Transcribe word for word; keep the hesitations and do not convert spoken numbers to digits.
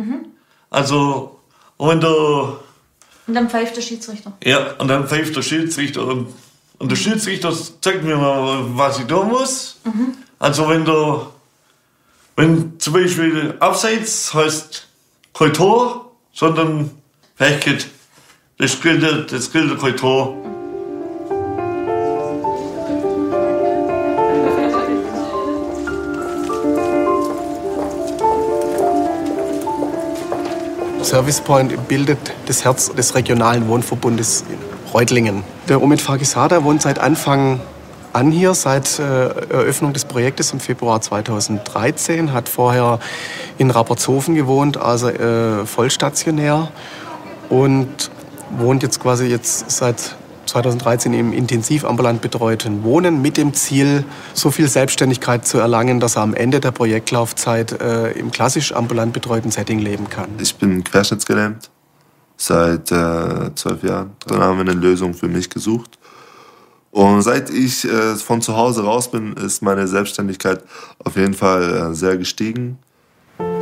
Mhm. Also, und wenn du... Und dann pfeift der Schiedsrichter. Ja, und dann pfeift der Schiedsrichter. Und, und der Schiedsrichter zeigt mir mal, was ich tun muss. Mhm. Also wenn du... Wenn zum Beispiel Abseits heißt kein Tor, sondern Fähigkeit. Das gilt, das gilt kein Tor. Service Point bildet das Herz des regionalen Wohnverbundes Reutlingen. Der Omid Fakizada wohnt seit Anfang an hier, seit äh, Eröffnung des Projektes im Februar zweitausenddreizehn, hat vorher in Rappershofen gewohnt, also äh, vollstationär, und wohnt jetzt quasi jetzt seit zweitausenddreizehn im intensiv ambulant betreuten Wohnen mit dem Ziel, so viel Selbstständigkeit zu erlangen, dass er am Ende der Projektlaufzeit äh, im klassisch ambulant betreuten Setting leben kann. Ich bin querschnittsgelähmt seit äh, zwölf Jahren. Dann haben wir eine Lösung für mich gesucht. Und seit ich äh, von zu Hause raus bin, ist meine Selbstständigkeit auf jeden Fall äh, sehr gestiegen.